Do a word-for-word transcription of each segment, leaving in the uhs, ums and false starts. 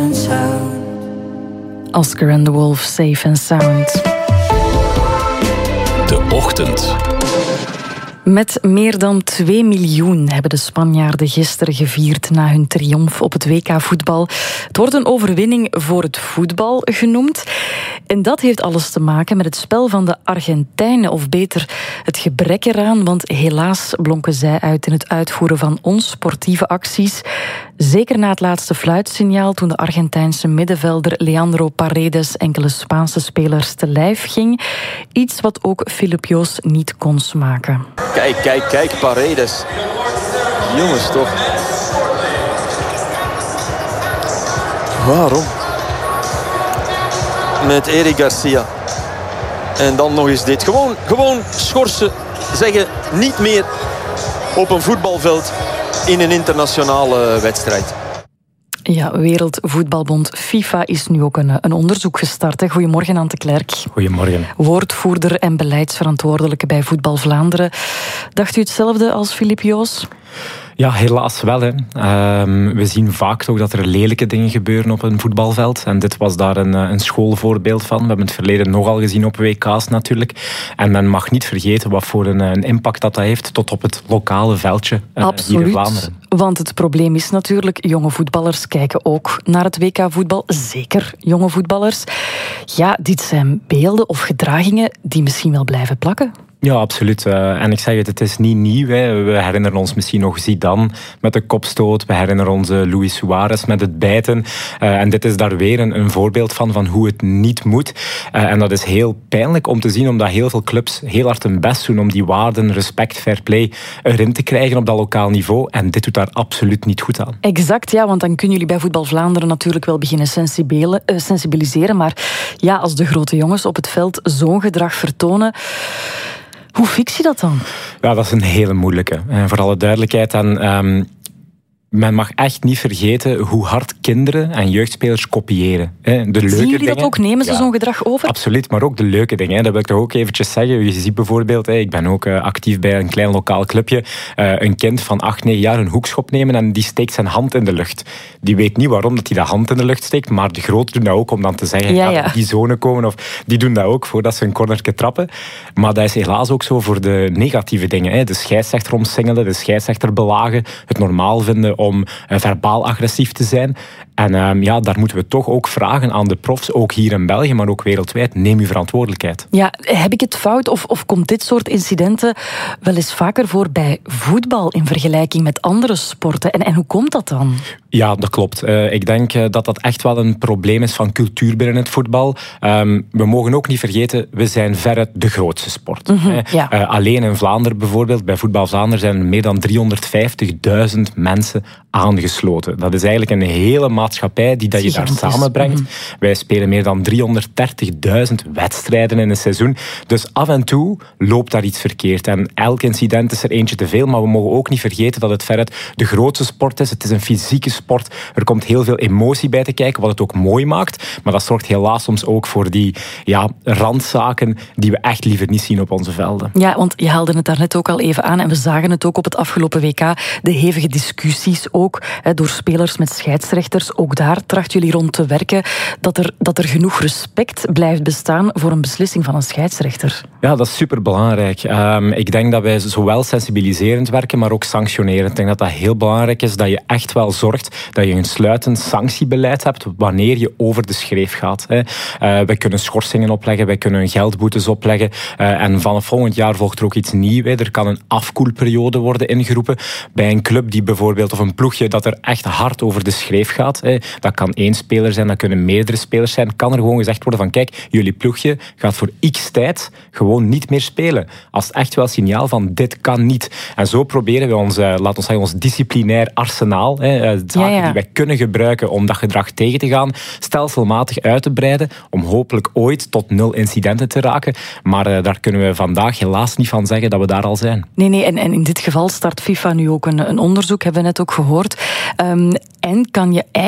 Oscar and the Wolf, Safe and Sound. De Ochtend. Met meer dan twee miljoen hebben de Spanjaarden gisteren gevierd na hun triomf op het W K voetbal. Het wordt een overwinning voor het voetbal genoemd. En dat heeft alles te maken met het spel van de Argentijnen, of beter het gebrek eraan, want helaas blonken zij uit in het uitvoeren van onsportieve acties. Zeker na het laatste fluitsignaal, toen de Argentijnse middenvelder Leandro Paredes enkele Spaanse spelers te lijf ging. Iets wat ook Filip Joos niet kon smaken. Kijk, kijk, kijk, Paredes. Jongens, toch. Waarom? Met Eric Garcia. En dan nog eens dit. Gewoon, gewoon schorsen. Zeggen, niet meer op een voetbalveld in een internationale wedstrijd. Ja, Wereldvoetbalbond FIFA is nu ook een, een onderzoek gestart. Hè. Goedemorgen, Ante Klerk. Goedemorgen. Woordvoerder en beleidsverantwoordelijke bij Voetbal Vlaanderen. Dacht u hetzelfde als Filip Joos? Ja, helaas wel. Hè. Um, we zien vaak toch dat er lelijke dingen gebeuren op een voetbalveld. En dit was daar een, een schoolvoorbeeld van. We hebben het verleden nogal gezien op W K's natuurlijk. En men mag niet vergeten wat voor een, een impact dat dat heeft tot op het lokale veldje uh, hier in Vlaanderen. Want het probleem is natuurlijk, jonge voetballers kijken ook naar het W K-voetbal. Zeker jonge voetballers. Ja, dit zijn beelden of gedragingen die misschien wel blijven plakken. Ja, absoluut. Uh, en ik zeg het, het is niet nieuw. Hè. We herinneren ons misschien nog Zidane met de kopstoot. We herinneren ons uh, Luis Suarez met het bijten. Uh, en dit is daar weer een, een voorbeeld van, van hoe het niet moet. Uh, en dat is heel pijnlijk om te zien, omdat heel veel clubs heel hard hun best doen om die waarden, respect, fair play erin te krijgen op dat lokaal niveau. En dit doet daar absoluut niet goed aan. Exact, ja, want dan kunnen jullie bij Voetbal Vlaanderen natuurlijk wel beginnen sensibiliseren. Maar ja, als de grote jongens op het veld zo'n gedrag vertonen, hoe fix je dat dan? Ja, dat is een hele moeilijke. En voor alle duidelijkheid, en, um, men mag echt niet vergeten hoe hard kinderen en jeugdspelers kopiëren. De leuke Zien jullie dingen, dat ook? Nemen ze ja, zo'n gedrag over? Absoluut, maar ook de leuke dingen. Dat wil ik toch ook eventjes zeggen. Je ziet bijvoorbeeld, ik ben ook actief bij een klein lokaal clubje, een kind van acht, negen jaar een hoekschop nemen en die steekt zijn hand in de lucht. Die weet niet waarom dat hij de hand in de lucht steekt, maar de groten doen dat ook om dan te zeggen, ja, ja. ja, die zone komen, of die doen dat ook voordat ze een cornertje trappen. Maar dat is helaas ook zo voor de negatieve dingen. De scheidsrechter omsingelen, de scheidsrechter belagen, het normaal vinden om verbaal agressief te zijn. En um, ja, daar moeten we toch ook vragen aan de profs, ook hier in België, maar ook wereldwijd. Neem uw verantwoordelijkheid. Ja, heb ik het fout of, of komt dit soort incidenten wel eens vaker voor bij voetbal in vergelijking met andere sporten? En, en hoe komt dat dan? Ja, dat klopt. Uh, ik denk uh, dat dat echt wel een probleem is van cultuur binnen het voetbal. Um, we mogen ook niet vergeten, we zijn veruit de grootste sport. Mm-hmm, ja. uh, alleen in Vlaanderen bijvoorbeeld, bij Voetbal Vlaanderen zijn er meer dan driehonderdvijftigduizend mensen aangesloten. Dat is eigenlijk een hele maatschappij die dat je daar samenbrengt. Mm-hmm. Wij spelen meer dan driehonderddertigduizend wedstrijden in een seizoen. Dus af en toe loopt daar iets verkeerd. En elk incident is er eentje te veel, maar we mogen ook niet vergeten dat het veruit de grootste sport is. Het is een fysieke sport. Er komt heel veel emotie bij te kijken, wat het ook mooi maakt. Maar dat zorgt helaas soms ook voor die ja, randzaken die we echt liever niet zien op onze velden. Ja, want je haalde het daarnet ook al even aan en we zagen het ook op het afgelopen W K. De hevige discussies ook hè, door spelers met scheidsrechters. Ook daar trachten jullie rond te werken dat er, dat er genoeg respect blijft bestaan voor een beslissing van een scheidsrechter. Ja, dat is superbelangrijk. Um, ik denk dat wij zowel sensibiliserend werken, maar ook sanctionerend. Ik denk dat dat heel belangrijk is, dat je echt wel zorgt dat je een sluitend sanctiebeleid hebt wanneer je over de schreef gaat. Hè. Uh, wij kunnen schorsingen opleggen, wij kunnen geldboetes opleggen. Uh, en vanaf volgend jaar volgt er ook iets nieuws. Hè. Er kan een afkoelperiode worden ingeroepen bij een club die bijvoorbeeld, of een ploegje dat er echt hard over de schreef gaat. Hè. Dat kan één speler zijn, dat kunnen meerdere spelers zijn. Kan er gewoon gezegd worden van kijk, jullie ploegje gaat voor x tijd gewoon niet meer spelen. Als het echt wel signaal van dit kan niet. En zo proberen we ons, uh, laat ons zeggen, ons disciplinair arsenaal, hè, uh, zaken ja, ja. die wij kunnen gebruiken om dat gedrag tegen te gaan, stelselmatig uit te breiden, om hopelijk ooit tot nul incidenten te raken. Maar uh, daar kunnen we vandaag helaas niet van zeggen dat we daar al zijn. Nee, nee, en, en in dit geval start FIFA nu ook een, een onderzoek, hebben we net ook gehoord. Um, en kan je eigenlijk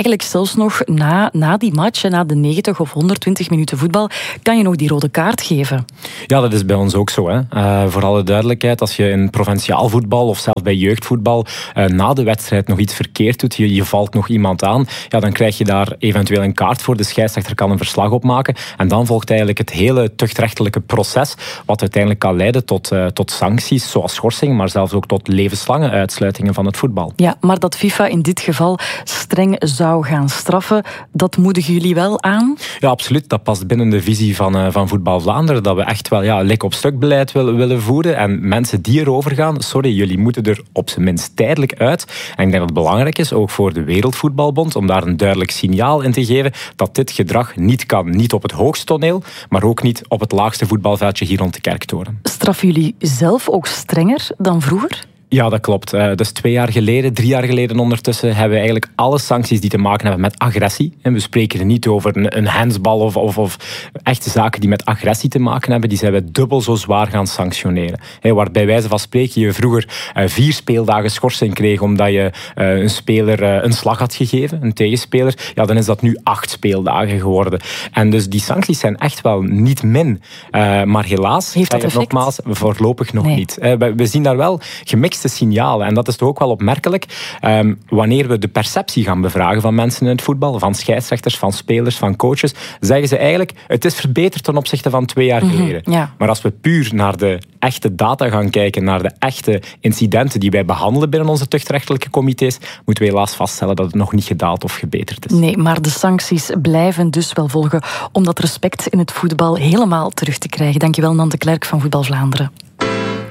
eigenlijk zelfs nog na, na die match, na de negentig of honderdtwintig minuten voetbal, kan je nog die rode kaart geven. Ja, dat is bij ons ook zo. Hè. Uh, voor alle duidelijkheid, als je in provinciaal voetbal of zelfs bij jeugdvoetbal uh, na de wedstrijd nog iets verkeerd doet, je, je valt nog iemand aan, ja, dan krijg je daar eventueel een kaart voor. De scheidsrechter kan een verslag opmaken en dan volgt eigenlijk het hele tuchtrechtelijke proces, wat uiteindelijk kan leiden tot, uh, tot sancties, zoals schorsing, maar zelfs ook tot levenslange uitsluitingen van het voetbal. Ja, maar dat FIFA in dit geval streng zou gaan straffen, dat moedigen jullie wel aan? Ja, absoluut. Dat past binnen de visie van, uh, van Voetbal Vlaanderen, dat we echt wel ja, lik op stuk beleid willen, willen voeren. En mensen die erover gaan, sorry, jullie moeten er op zijn minst tijdelijk uit. En ik denk dat het belangrijk is, ook voor de Wereldvoetbalbond, om daar een duidelijk signaal in te geven dat dit gedrag niet kan. Niet op het hoogste toneel, maar ook niet op het laagste voetbalveldje hier rond de Kerktoren. Straffen jullie zelf ook strenger dan vroeger? Ja, dat klopt. Uh, dus twee jaar geleden, drie jaar geleden ondertussen, hebben we eigenlijk alle sancties die te maken hebben met agressie. En we spreken er niet over een, een handsbal of, of, of echte zaken die met agressie te maken hebben. Die zijn we dubbel zo zwaar gaan sanctioneren. Hey, waar bij wijze van spreken je vroeger uh, vier speeldagen schorsing kreeg omdat je uh, een speler uh, een slag had gegeven, een tegenspeler, ja, dan is dat nu acht speeldagen geworden. En dus die sancties zijn echt wel niet min. Uh, maar helaas, heeft dat effect? Nogmaals, voorlopig nog nee. niet. Uh, we, we zien daar wel gemixte signalen. En dat is toch ook wel opmerkelijk. Um, wanneer we de perceptie gaan bevragen van mensen in het voetbal, van scheidsrechters, van spelers, van coaches, zeggen ze eigenlijk, het is verbeterd ten opzichte van twee jaar geleden. Mm-hmm, ja. Maar als we puur naar de echte data gaan kijken, naar de echte incidenten die wij behandelen binnen onze tuchtrechtelijke comité's, moeten we helaas vaststellen dat het nog niet gedaald of gebeterd is. Nee, maar de sancties blijven dus wel volgen om dat respect in het voetbal helemaal terug te krijgen. Dankjewel, Nante Klerk van Voetbal Vlaanderen.